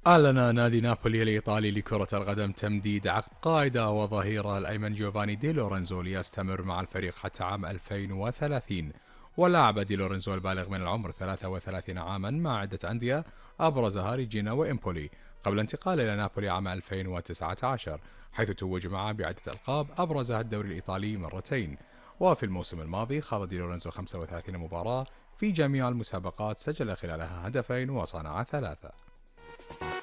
أعلن نادي نابولي الإيطالي لكرة القدم تمديد عقد قائده وظهيره الأيمن جوفاني دي لورينزو ليستمر مع الفريق حتى عام 2030. ولاعب دي لورينزو البالغ من العمر 33 عاما مع عدة أندية أبرزها ريجينا وإمبولي قبل انتقاله إلى نابولي عام 2019، حيث توج معه بعدة ألقاب أبرزها الدوري الإيطالي مرتين. وفي الموسم الماضي خاض دي لورينزو 35 مباراة في جميع المسابقات، سجل خلالها هدفين وصنع ثلاثة.